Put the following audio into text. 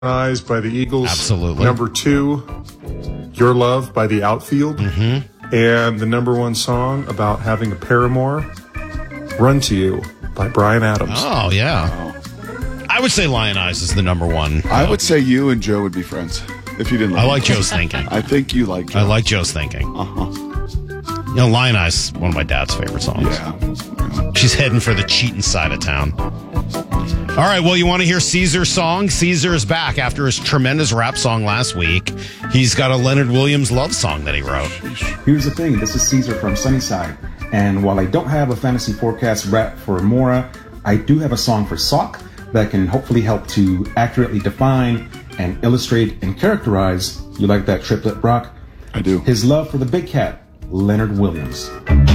Eyes by the Eagles. Absolutely. Number 2, Your Love by the Outfield. Mm-hmm. And the number 1 song about having a paramour, Run to You by Bryan Adams. Oh, yeah. I would say Lion Eyes is the number 1. I would say you and Joe would be friends if you didn't like I like Joe's thinking. I think you like Joe. I like Joe's thinking. You know, Lion Eyes is one of my dad's favorite songs. Yeah. She's heading for the cheating side of town. All right, well, you want to hear Caesar's song? Caesar is back after his tremendous rap song last week. He's got a Leonard Williams love song that he wrote. Here's the thing. This is Caesar from Sunnyside. And while I don't have a fantasy forecast rap for Mora, I do have a song for Sock that can hopefully help to accurately define and illustrate and characterize, you like that triplet, Brock? I do. His love for the big cat, Leonard Williams.